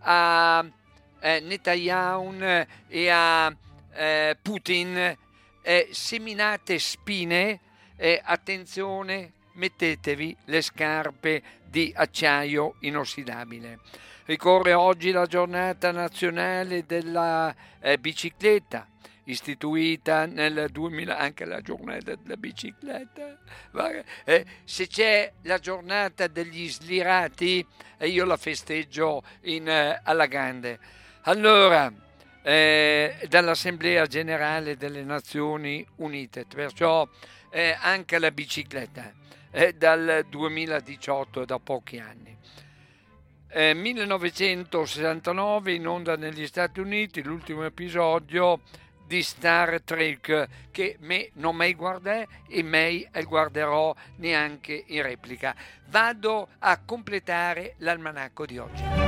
a Netanyahu e a Putin, seminate spine, attenzione, mettetevi le scarpe di acciaio inossidabile. Ricorre oggi la giornata nazionale della bicicletta, istituita nel 2000, anche la giornata della bicicletta. Se c'è la giornata degli slirati, io la festeggio alla grande. Allora, dall'Assemblea Generale delle Nazioni Unite, perciò anche la bicicletta dal 2018, da pochi anni. 1969 in onda negli Stati Uniti l'ultimo episodio di Star Trek, che me non mai guardai e mai guarderò neanche in replica. Vado a completare l'almanacco di oggi.